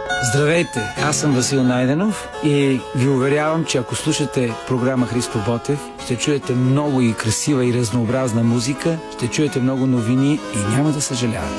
Здравейте, аз съм Васил Найденов и ви уверявам, че ако слушате програма Христо Ботев, ще чуете много и красива и разнообразна музика, ще чуете много новини и няма да съжалявате.